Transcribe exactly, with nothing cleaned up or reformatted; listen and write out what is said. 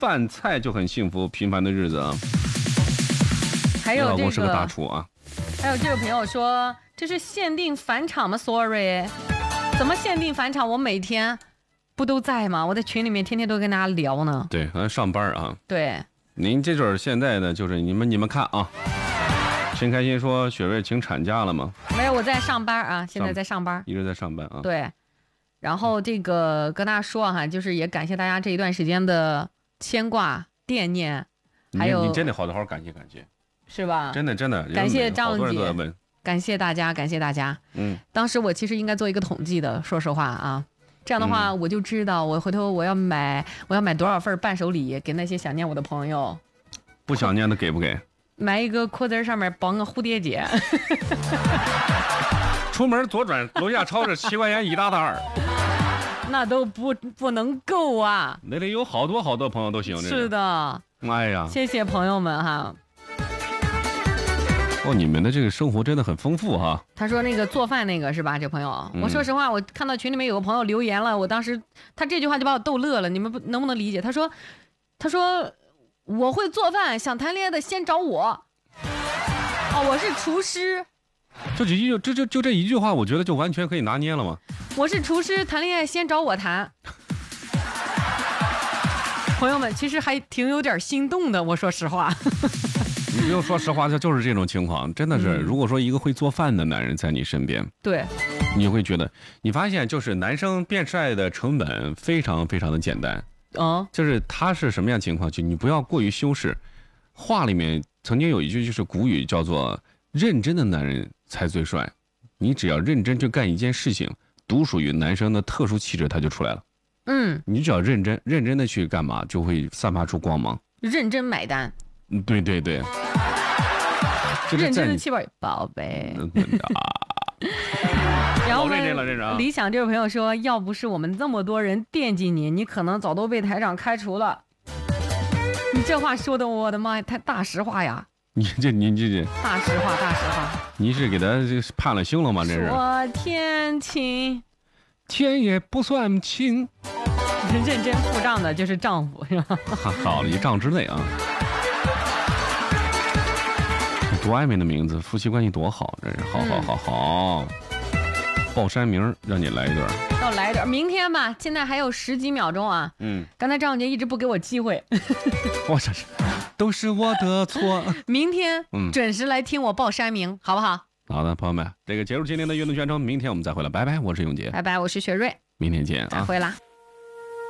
饭菜就很幸福，平凡的日子啊。 还有这个， 你老公是个大厨啊。 还有这个朋友说，这是限定返场吗 ？Sorry， 怎么限定返场？我每天不都在吗？我在群里面天天都跟大家聊呢。 对，咱上班啊。 对， 您这就是现在呢，就是你们你们看啊。陈开心说：“雪瑞请产假了吗？” 没有，我在上班啊，现在在上班， 一直在上班啊。 对，然后这个跟大家说哈，就是也感谢大家这一段时间的牵挂、惦念，还有你真的好好好感谢感谢， 是吧？ 真的真的， 感谢张姐， 问感谢大家，感谢大家。 嗯， 当时我其实应该做一个统计的，说实话啊，这样的话我就知道，我回头我要买我要买多少份伴手礼给那些想念我的朋友。 不想念的给不给？ 买一个裤子上面绑个蝴蝶结。 出门左转，楼下超市七块钱一大袋儿， 那都不不能够啊！ 那里有好多好多朋友都喜欢这个。 是的， 哎呀， 谢谢朋友们哈。 哦，你们的这个生活真的很丰富哈。 他说那个做饭那个是吧？这朋友，嗯、我说实话，我看到群里面有个朋友留言了，我当时他这句话就把我逗乐了。你们不能不能理解？他说，他说我会做饭，想谈恋爱的先找我。哦，我是厨师。 就几句，就就就这一句话，我觉得就完全可以拿捏了吗？ 我是厨师，谈恋爱先找我谈。朋友们，其实还挺有点心动的，我说实话。 你不用说实话，就就是这种情况，真的是。嗯、如果说一个会做饭的男人在你身边， 对， 你会觉得，你发现就是男生变帅的成本非常非常的简单。 哦， 就是他是什么样情况？就你不要过于修饰。话里面曾经有一句就是古语叫做“认真的男人才最帅”，你只要认真去干一件事情，独属于男生的特殊气质，它就出来了。 嗯， 你只要认真认真的去干嘛，就会散发出光芒。 认真买单。 嗯，对对对。 认真的气味，宝贝。然后呢，理想这位朋友说，要不是我们这么多人惦记你，你可能早都被台长开除了。你这话说的，我的妈呀，太大实话呀！ 你这你这这大实话，大实话。 你是给他判了刑了吗？这是。 说天亲， 天也不算亲。 认真付账的就是丈夫，是吧？ 好了，一丈之内啊。多暧昧的名字，夫妻关系多好，这是好好好好。报山名，让你来一段。 要来一段，明天吧，现在还有十几秒钟啊。 嗯。 刚才张小杰一直不给我机会。 我这是，都是我的错。 明天准时来听我报山名，好不好？ 好的，朋友们，这个结束今天的运动全程，明天我们再回来，拜拜，我是永杰， 拜拜，我是雪瑞， 明天见啊， 再会啦。